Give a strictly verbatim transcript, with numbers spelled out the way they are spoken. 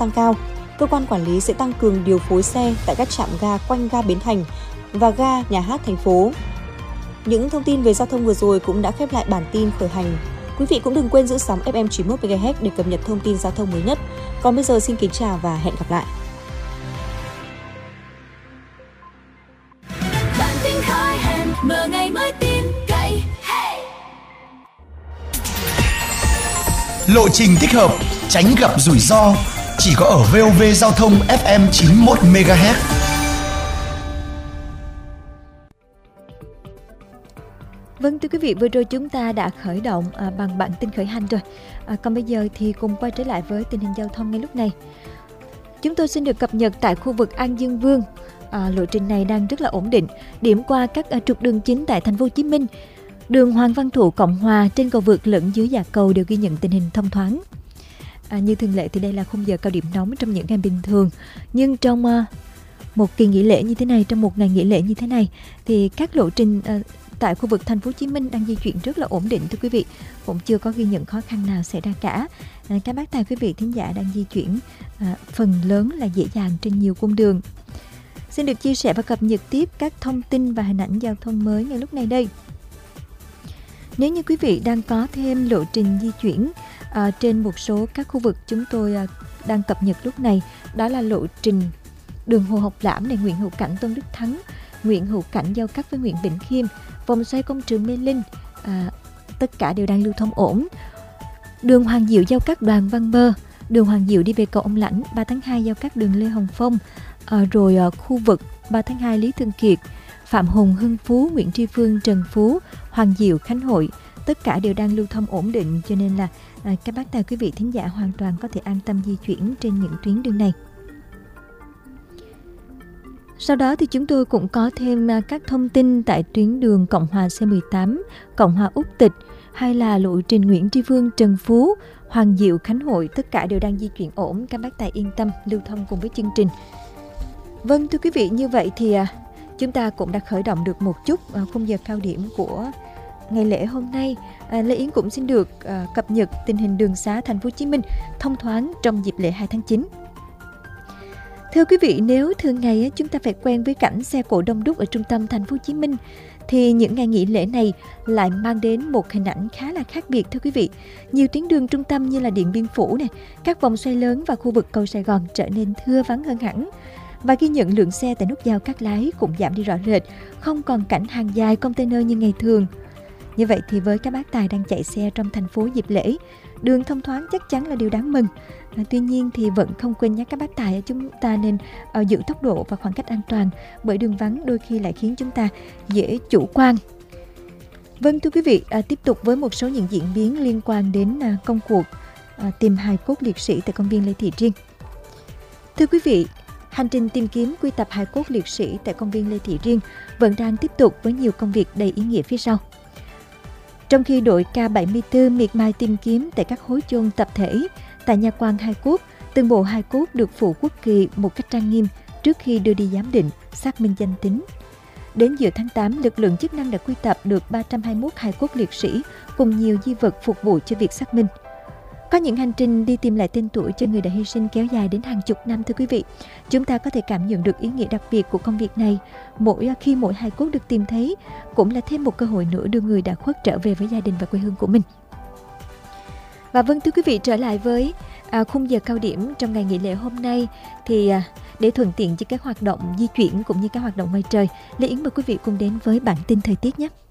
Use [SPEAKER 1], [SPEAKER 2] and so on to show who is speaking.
[SPEAKER 1] tăng cao, cơ quan quản lý sẽ tăng cường điều phối xe tại các trạm ga quanh ga Bến Thành và ga Nhà hát thành phố. Những thông tin về giao thông vừa rồi cũng đã khép lại bản tin khởi hành. Quý vị cũng đừng quên giữ sóng ép em chín mươi mốt mê ga héc để cập nhật thông tin giao thông mới nhất. Còn bây giờ xin kính chào và hẹn gặp lại.
[SPEAKER 2] Bản tin khởi hành, mở ngày mới tin cậy.
[SPEAKER 3] Lộ trình thích hợp, tránh gặp rủi ro, chỉ có ở vê o vê Giao thông ép em chín mươi mốt mê ga héc.
[SPEAKER 4] Vâng, thưa quý vị, vừa rồi chúng ta đã khởi động à, bằng bản tin khởi hành rồi. À, còn bây giờ thì cùng quay trở lại với tình hình giao thông ngay lúc này. Chúng tôi xin được cập nhật tại khu vực An Dương Vương. À, lộ trình này đang rất là ổn định, điểm qua các à, trục đường chính tại thành phố Hồ Chí Minh. Đường Hoàng Văn Thụ, Cộng Hòa, trên cầu vượt lẫn dưới dạ cầu đều ghi nhận tình hình thông thoáng. À, như thường lệ thì đây là khung giờ cao điểm nóng trong những ngày bình thường. Nhưng trong uh, một kỳ nghỉ lễ như thế này, trong một ngày nghỉ lễ như thế này, thì các lộ trình uh, tại khu vực thành phố Hồ Chí Minh đang di chuyển rất là ổn định, thưa quý vị, cũng chưa có ghi nhận khó khăn nào xảy ra cả. À, các bác tài quý vị thính giả đang di chuyển à, phần lớn là dễ dàng trên nhiều cung đường. Xin được chia sẻ và cập nhật tiếp các thông tin và hình ảnh giao thông mới ngay lúc này đây. Nếu như quý vị đang có thêm lộ trình di chuyển à, trên một số các khu vực chúng tôi à, đang cập nhật lúc này, đó là lộ trình đường Hồ Học Lãm này, Nguyễn Hữu Cảnh, Tôn Đức Thắng, Nguyễn Hữu Cảnh giao cắt với Nguyễn Bỉnh Khiêm, vòng xoay Công Trường Mê Linh, à, tất cả đều đang lưu thông ổn. Đường Hoàng Diệu giao cắt Đoàn Văn Bơ, đường Hoàng Diệu đi về cầu Ông Lãnh, ba tháng hai giao cắt đường Lê Hồng Phong, à, rồi à, khu vực ba tháng hai Lý Thường Kiệt, Phạm Hùng, Hưng Phú, Nguyễn Tri Phương, Trần Phú, Hoàng Diệu, Khánh Hội, tất cả đều đang lưu thông ổn định, cho nên là à, các bác tài quý vị thính giả hoàn toàn có thể an tâm di chuyển trên những tuyến đường này. Sau đó thì chúng tôi cũng có thêm các thông tin tại tuyến đường Cộng Hòa C mười tám, Cộng Hòa Úc Tịch, hay là lộ trình Nguyễn Tri Phương, Trần Phú, Hoàng Diệu, Khánh Hội, tất cả đều đang di chuyển ổn, các bác tài yên tâm lưu thông cùng với chương trình. Vâng, thưa quý vị, như vậy thì chúng ta cũng đã khởi động được một chút khung giờ cao điểm của ngày lễ hôm nay. À, Lê Yến cũng xin được à, cập nhật tình hình đường xá thành phố Hồ Chí Minh thông thoáng trong dịp lễ hai tháng chín. Thưa quý vị, nếu thường ngày chúng ta phải quen với cảnh xe cộ đông đúc ở trung tâm thành phố Hồ Chí Minh, thì những ngày nghỉ lễ này lại mang đến một hình ảnh khá là khác biệt, thưa quý vị. Nhiều tuyến đường trung tâm như là Điện Biên Phủ này, các vòng xoay lớn và khu vực cầu Sài Gòn trở nên thưa vắng hơn hẳn. Và ghi nhận lượng xe tại nút giao Cát Lái cũng giảm đi rõ rệt, không còn cảnh hàng dài container như ngày thường. Như vậy thì với các bác tài đang chạy xe trong thành phố dịp lễ, đường thông thoáng chắc chắn là điều đáng mừng. À, tuy nhiên thì vẫn không quên nhắc các bác tài chúng ta nên uh, giữ tốc độ và khoảng cách an toàn, bởi đường vắng đôi khi lại khiến chúng ta dễ chủ quan. Vâng, thưa quý vị, à, tiếp tục với một số những diễn biến liên quan đến à, công cuộc à, tìm hài cốt liệt sĩ tại công viên Lê Thị Riêng. Thưa quý vị, hành trình tìm kiếm quy tập hài cốt liệt sĩ tại công viên Lê Thị Riêng vẫn đang tiếp tục với nhiều công việc đầy ý nghĩa phía sau. Trong khi đội K bảy mươi tư miệt mài tìm kiếm tại các hố chôn tập thể, tại nhà quan hài cốt, từng bộ hài cốt được phủ quốc kỳ một cách trang nghiêm trước khi đưa đi giám định, xác minh danh tính. Đến giữa tháng tám, lực lượng chức năng đã quy tập được ba trăm hai mươi mốt hài cốt liệt sĩ cùng nhiều di vật phục vụ cho việc xác minh. Có những hành trình đi tìm lại tên tuổi cho người đã hy sinh kéo dài đến hàng chục năm, thưa quý vị. Chúng ta có thể cảm nhận được ý nghĩa đặc biệt của công việc này. Mỗi khi mỗi hài cốt được tìm thấy cũng là thêm một cơ hội nữa đưa người đã khuất trở về với gia đình và quê hương của mình. Và vâng, thưa quý vị, trở lại với à, khung giờ cao điểm trong ngày nghỉ lễ hôm nay, thì à, để thuận tiện cho các hoạt động di chuyển cũng như các hoạt động ngoài trời, Lê Yến mời quý vị cùng đến với bản tin thời tiết nhé.